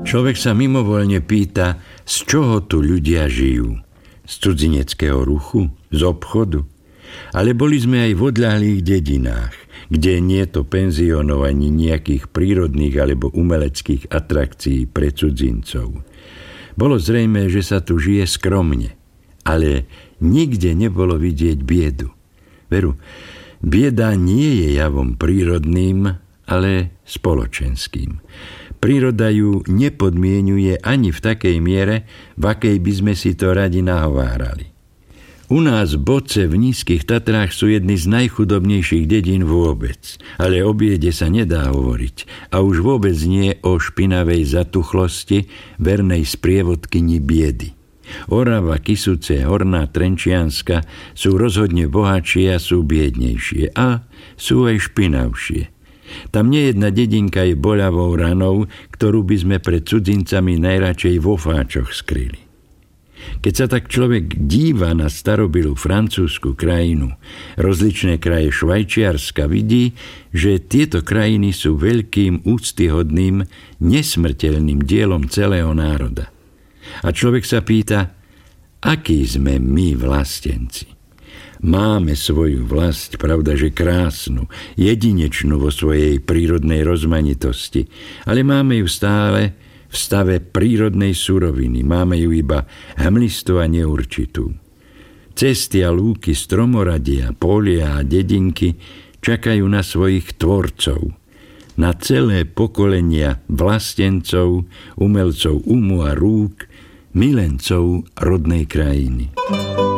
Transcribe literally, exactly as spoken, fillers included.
Človek sa mimovoľne pýta, z čoho tu ľudia žijú. Z cudzineckého ruchu? Z obchodu? Ale boli sme aj v odľahlých dedinách, kde nie je to penziónov ani nejakých prírodných alebo umeleckých atrakcií pre cudzincov. Bolo zrejmé, že sa tu žije skromne, ale nikde nebolo vidieť biedu. Veru, bieda nie je javom prírodným, ale spoločenským. Príroda ju nepodmienuje ani v takej miere, v akej by sme si to radi nahovárali. U nás Boce v Nízkych Tatrách sú jedny z najchudobnejších dedín vôbec, ale o biede sa nedá hovoriť a už vôbec nie o špinavej zatuchlosti vernej sprievodkyni biedy. Orava, Kysuce, Horná Trenčianska sú rozhodne bohatšie a sú biednejšie a sú aj špinavšie. Tam nejedna dedinka je boľavou ranou, ktorú by sme pred cudzincami najradšej vo fáčoch skryli. Keď sa tak človek díva na starobilú francúzsku krajinu, rozličné kraje Švajčiarska, vidí, že tieto krajiny sú veľkým, úctyhodným, nesmrteľným dielom celého národa. A človek sa pýta, akí sme my vlastenci. Máme svoju vlast, pravda, že krásnu, jedinečnú vo svojej prírodnej rozmanitosti, ale máme ju stále v stave prírodnej suroviny, máme ju iba hmlistú a neurčitú. Cesty a lúky, stromoradia, polia a dedinky čakajú na svojich tvorcov, na celé pokolenia vlastencov, umelcov umu a rúk, milencov rodnej krajiny.